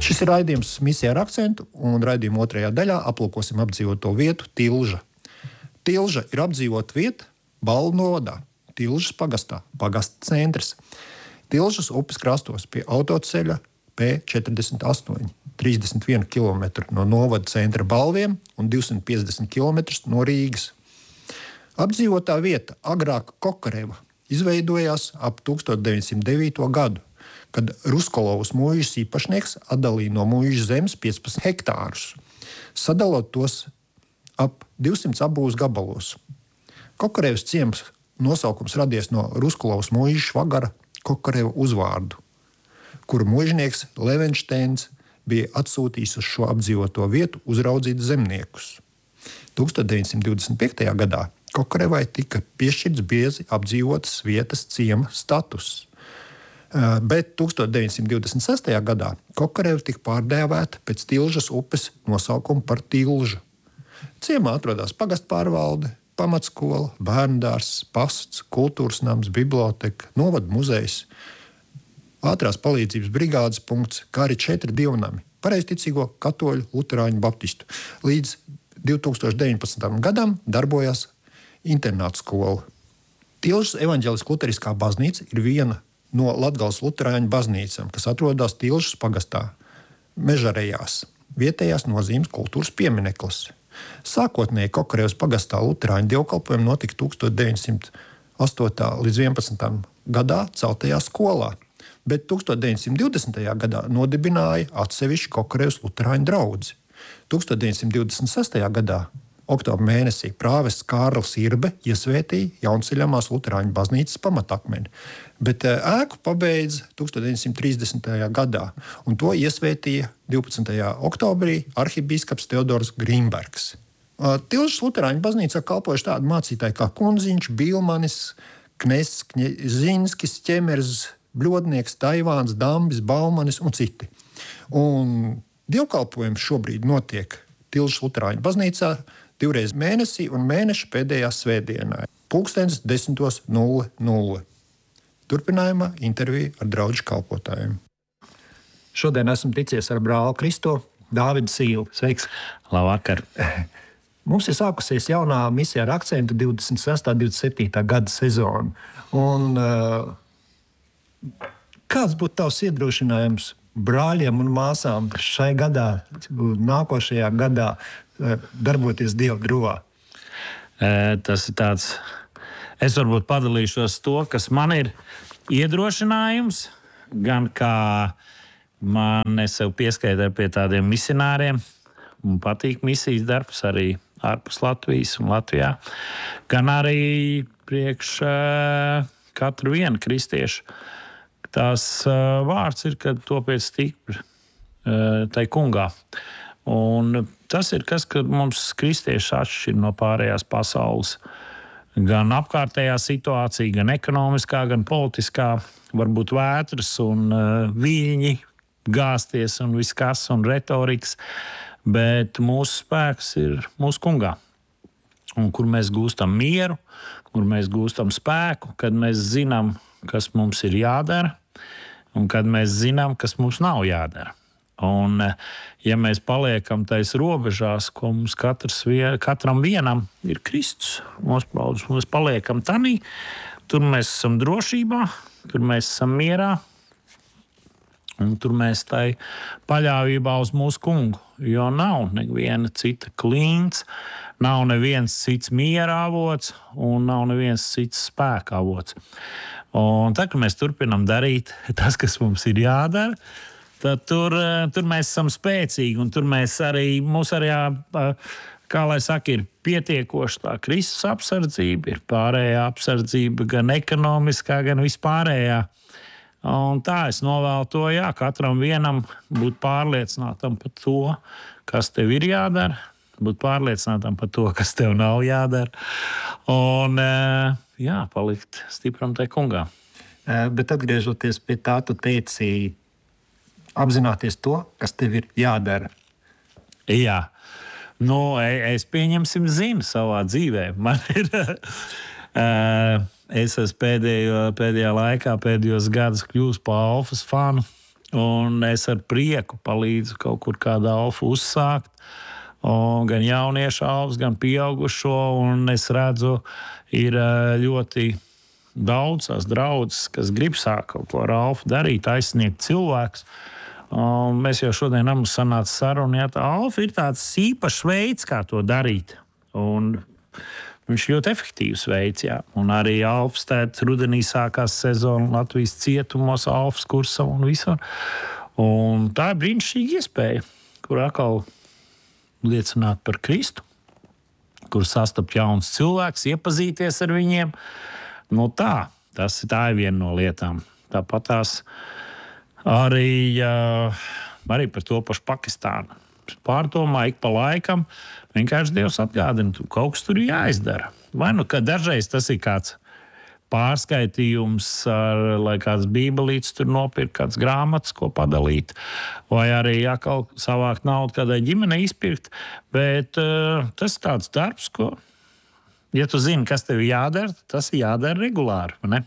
Šis ir raidījums Misija ar akcentu, un raidījuma otrajā daļā aplūkosim apdzīvoto vietu Tilža. Tilža ir apdzīvota vieta Balvu novadā, Tilžas pagastā, pagasta centrs. Tilžas upes krastos pie autoceļa P48, 31 km no novada centra Balviem un 250 km no Rīgas. Apdzīvotā vieta agrāk Kokareva izveidojās ap 1909. Gadu, kad Ruskolovas mūžas īpašnieks atdalīja no mūžas zemes 15 hektārus, sadalot tos ap 200 apbūves gabalos. Kokarevas ciems nosaukums radies no Ruskolovas mūžas švagara Kokareva uzvārdu, kuru mūžnieks Levenšteins bija atsūtījis uz šo apdzīvoto vietu uzraudzīt zemniekus. 1925. gadā Kokarevai tika piešķirts biezi apdzīvotas vietas ciema status. Bet 1926. gadā Kokareva tika pārdēvēta pēc Tilžas upes nosaukuma par Tilžu. Ciemā atrodas pagastpārvalde, pamatskola, bērndārs, pasts, kultūras nams, biblioteka, novada muzejs, ātrās palīdzības brigādes punkts, kā arī 4 dievnami – pareizticīgo, katoļu, luterāņu, baptistu. Līdz 2019. gadam darbojās internāta skola. Tilžas evaņģeliskā luteriskā baznīca ir viena no Latgales luterāņu baznīcām, kas atrodas Tilžas pagastā, Mežarejās, vietējās nozīmes kultūras piemineklis. Sākotnēji Kokarevas pagastā luterāņu dievkalpojumi notika 1908. līdz 11. gadā celtajā skolā, bet 1920. gadā nodibināja atsevišķu Kokarevas luterāņu draudzi. 1926. gadā oktobra mēnesī prāvests Kārlis Irbe iesvētīja Jaunceļamās luterāņu baznīcas pamatakmeni, bet ēku pabeidza 1930. gadā, un to iesvētīja 12. oktobrī arhibīskaps Teodors Grīnbergs. Tilžas luterāņu baznīcā kalpojuši tādi mācītāji kā Kunziņš, Bilmanis, Knests, Kņezinskis, Ķemers, Bļodnieks, Taivāns, Dambis, Baumanis un citi. Un dievkalpojums šobrīd notiek Tilžas luterāņu baznīcā 2 reizes mēnesī un mēneša pēdējā svētdienā, 10:00. Turpinājumā intervija ar draugu kalpotājiem. Šodien esmu ticies ar brāli Kristo Dāvidu Sīlu. Sveiks! Labvakar! Mums ir sākusies jaunā misija ar akcentu 26. un 27. gada sezona. Un, kāds būtu tavs iedrošinājums brāļiem un māsām šai gadā, nākošajā gadā darboties Dieva druvā? Tas ir tāds, es varbūt padalīšos to, kas man ir iedrošinājums, gan kā man sev pieskaitē pie tādiem misionāriem, un patīk misijas darbs arī ārpus Latvijas un Latvijā, gan arī priekš katru vienu kristiešu. Tās vārds ir, kad topiet stipri tai kungā. Un tas ir kas, kad mums kristieši atšķir no pārējās pasaules. Gan apkārtējā situācija, gan ekonomiskā, gan politiskā, varbūt vētras un viļņi gāzties un viss kas un retorikas, bet mūsu spēks ir mūsu kungā. Un kur mēs gūstam mieru, kur mēs gūstam spēku, kad mēs zinām, kas mums ir jādara, un kad mēs zinām, kas mums nav jādara. Un, ja mēs paliekam tais robežās, ko mums katram vienam ir Kristus, mēs paliekam tanī, tur mēs esam drošībā, tur mēs esam mierā, un tur mēs tai paļāvībā uz mūsu kungu, jo nav neviena cita klints, nav neviens cits miera avots un nav neviens cits spēka avots. Un tad, kad mēs turpinām darīt tas, kas mums ir jādara, tad tur mēs esam spēcīgi, un tur mums arī, kā lai saka, ir pietiekoši tā Kristus apsardzība, ir pārējā apsardzība, gan ekonomiskā, gan vispārējā. Un tā es novēlu to, katram vienam būt pārliecinātam par to, kas tev ir jādara, būt pārliecinātam par to, kas tev nav jādara, un palikt stipram tai kungā. Bet atgriežoties pie tā, tu teici, apzināties to, kas tev ir jādara. Jā, es pieņemsim zinu savā dzīvē. Man ir, es esmu pēdējā laikā, pēdējos gadus kļūst par Alfas fanu. Un es ar prieku palīdzu kaut kur kādu alfu uzsākt. Gan jauniešu alfas, gan pieaugušo. Un es redzu, ir ļoti daudz tās draudzes, kas grib sākt kaut ko ar alfu darīt, aizsniegt cilvēkus. Mēs jau šodien mums sanāca saruna, ja tā alfa ir tāds īpašs veids, kā to darīt. Un viņš ir ļoti efektīvs veids, jā. Un arī alfas tēta rudenī sākās sezona Latvijas cietumos, alfas kursam un visur. Un tā ir brīnišķīga iespēja, kur atkal liecināt par Kristu, kur sastapt jaunus cilvēkus, iepazīties ar viņiem. Nu tā ir viena no lietām. Tāpat tās arī par to pašu Pakistānu. Pārdomā ik pa laikam, vienkārši Dievs atgādina, kaut kas tur ir jāizdara. Vai nu, ka dažreiz tas ir kāds pārskaitījums, lai kāds bībelīts tur nopirkt, kāds grāmatas, ko padalīt, vai arī jākal savākt naudu kādai ģimenei izpirkt, bet tas ir tāds darbs, ko, ja tu zini, kas tev jādara, tas ir jādara regulāri, ne?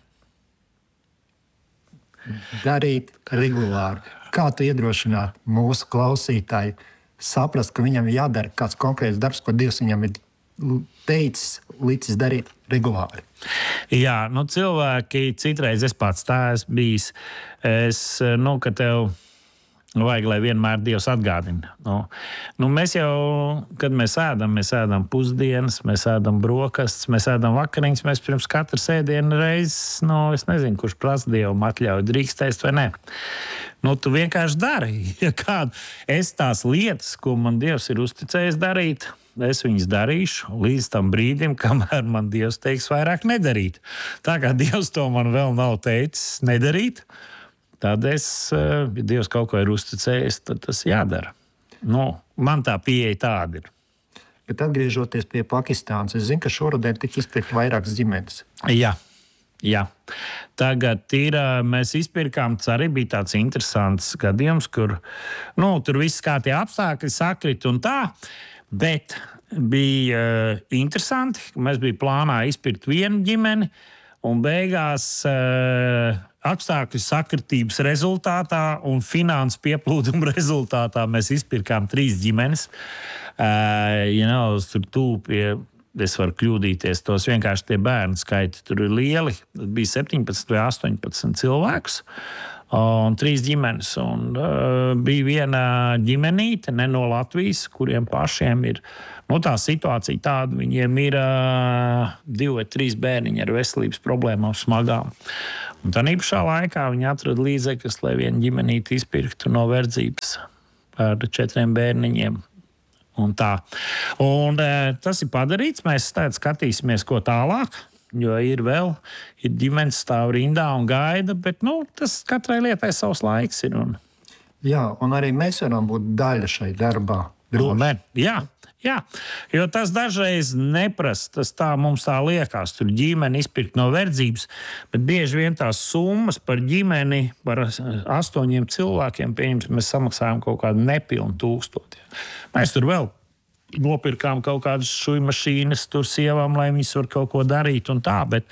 Darīt regulāri. Kā tu iedrošināt mūsu klausītāju saprast, ka viņam ir jādara kāds konkrēts darbs, ko Dievs viņam ir teicis, licis darīt regulāri? Jā, cilvēki citreiz es pats tā esmu bijis. Ka tev vajag, lai vienmēr Dievs atgādina. Mēs jau, kad mēs ēdam pusdienas, mēs ēdam brokastis, mēs ēdam vakariņas, mēs pirms katras ēdienu reizes, es nezinu, kurš prasa Dievam atļauju, drīkstēs vai ne. Tu vienkārši dari. Es tās lietas, ko man Dievs ir uzticējis darīt, es viņas darīšu līdz tam brīdim, kamēr man Dievs teiks vairāk nedarīt. Tā kā Dievs to man vēl nav teicis nedarīt, tad ja Dievs kaut ko ir uzticējis, tad tas jādara. Man tā pieeja tāda ir. Bet atgriežoties pie Pakistānas, es zinu, ka šoruden tika izpirkt vairākas ģimenes. Jā. Tagad mēs izpirkām, tas arī bija tāds interesants gadījums, kur tur viss kā tie apstākļi sakrit un tā, bet bija interesanti, ka mēs bijām plānā izpirkt vienu ģimeni un beigās apstākļu sakritības rezultātā un finansu pieplūduma rezultātā mēs izpirkām 3 ģimenes. Tur tūpie. Es varu kļūdīties, tos vienkārši tie bērnu skaiti tur ir lieli. Bija 17 vai 18 cilvēkus un 3 ģimenes. Un, bija viena ģimenīte, ne no Latvijas, kuriem pašiem ir tā situācija tāda. Viņiem ir 2 vai 3 bērniņi ar veselības problēmām smagām. Un tā pašā laikā viņi atrada līdzekļus, lai vienu ģimenīti izpirktu no verdzības ar 4 bērniņiem. Un tas ir padarīts. Mēs skatīsimies, ko tālāk. Jo ir ģimenes stāv rindā un gaida, bet tas katrai lietai savs laiks ir. Jā, un arī mēs varam būt daļa šai darbā. Jā, jo tas dažreiz neprasa, tas tā mums tā liekas, tur ģimeni izpirkt no verdzības, bet bieži vien tās summas par ģimeni, par 8 cilvēkiem, mēs samaksājam kaut kādu nepilnu 1000. Mēs tur vēl nopirkām kaut kādas šujmašīnas tur sievām, lai viņas var kaut ko darīt un tā, bet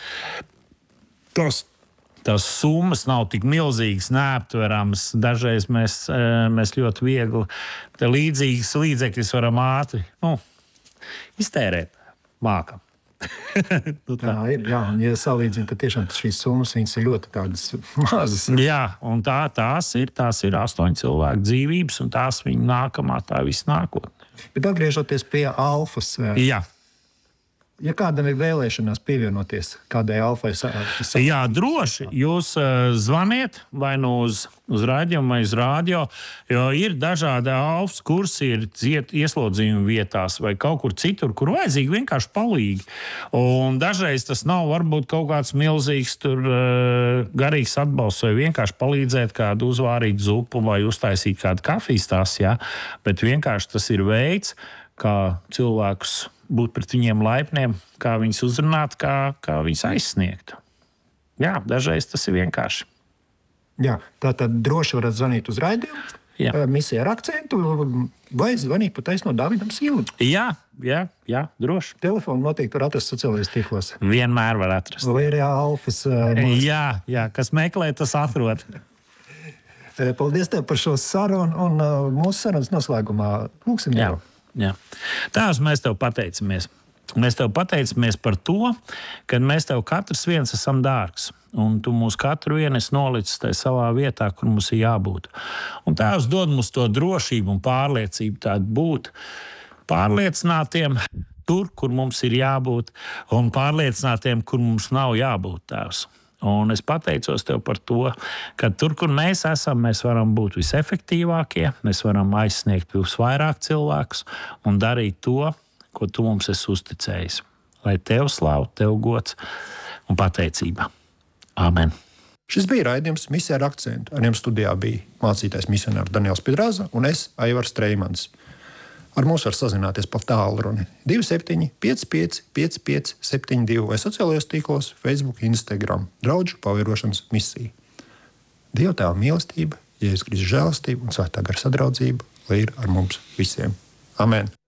tās summas nav tik milzīgas, neaptveramas. Dažreiz mēs ļoti viegli līdzīgas līdzekļus varam ātri iztērēt. Mākam. Tā ir. Jā, un, ja salīdzina, tad tiešām šīs summas ir ļoti tādas mazas. Jā, un tās ir 8 cilvēku dzīvības, un tās viņa nākamā, tā viss nākotnē. Bet atgriežoties pie alfas. Jā. Ja kādam ir vēlēšanās pievienoties kādai alfai, jā, droši. Jūs zvaniet vai uz raidījumu vai uz radio, jo ir dažādi alfas kursi, ir ieslodzījuma vietās vai kaut kur citur, kur vajadzīgi vienkārši palīgi. Un dažreiz tas nav varbūt kaut kāds milzīgs garīgs atbalsts vai vienkārši palīdzēt kādu uzvārīt zupu vai uztaisīt kādu kafijas tās, jā. Bet vienkārši tas ir veids, kā cilvēkus būt pret viņiem laipniem, kā viņus uzrunāt, kā viņus aizsniegt. Jā, dažreiz tas ir vienkārši. Jā, tātad droši varat zvanīt uz raidījumu, misija ar akcentu, vai zvanīt pat no Davidam Sīlim. Jā, droši. Telefonu noteikti var atrast sociālajos tīklos. Vienmēr var atrast. Vai arī alfas. Jā, kas meklē, tas atrod. Paldies tev par šo sarunu, un mūsu sarunas noslēgumā lūksim Dievu. Jā. Tēvs, mēs tev pateicamies. Mēs tev pateicamies par to, ka mēs tev katrs viens esam dārgs. Un tu mūs katru vienu esi nolicis tajā savā vietā, kur mums ir jābūt. Un Tēvs dod mums to drošību un pārliecību tādu būt pārliecinātiem tur, kur mums ir jābūt, un pārliecinātiem, kur mums nav jābūt, Tēvs. Un es pateicos tev par to, ka tur, kur mēs esam, mēs varam būt visefektīvākie, mēs varam aizsniegt visvairāk cilvēkus un darīt to, ko tu mums esi uzticējis. Lai tev slāv, tev gods un pateicība. Amen. Šis bija raidījums Misija ar akcentu. Ar jums studijā bija mācītājs misionārs Daniels Pidrāza un es, Aivars Streimans. Ar mums var sazināties pa tālruni 27 55 55 72 vai sociālajos tīklos Facebook, Instagram, Draudžu pavērošanas misija. Dieva Tēva mīlestība, Jēzus Kristus žēlastība un Svētā gara sadraudzība, lai ir ar mums visiem. Amen!